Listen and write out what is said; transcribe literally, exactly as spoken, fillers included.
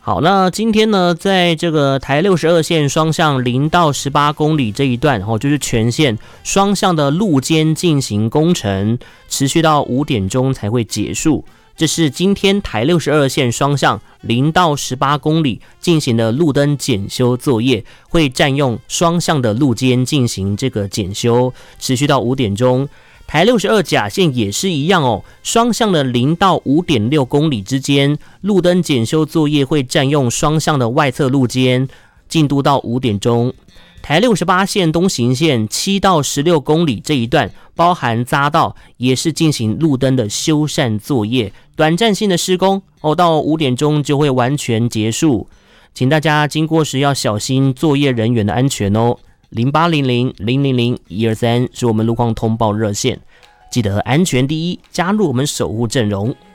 好，那今天呢，在这个台六十二线双向零到十八公里这一段，哦，就是全线双向的路肩进行工程，持续到五点钟才会结束。这是今天台六十二线双向零到十八公里进行的路灯检修作业，会占用双向的路肩进行这个检修，持续到五点钟。台六十二甲线也是一样哦，双向的零到五点六公里之间，路灯检修作业会占用双向的外侧路肩，进度到五点钟。台六十八线东行线七到十六公里这一段，包含匝道，也是进行路灯的修缮作业，短暂性的施工哦，到五点钟就会完全结束。请大家经过时要小心作业人员的安全哦。零八零零零零零一二三是我们路况通报热线，记得安全第一，加入我们守护阵容。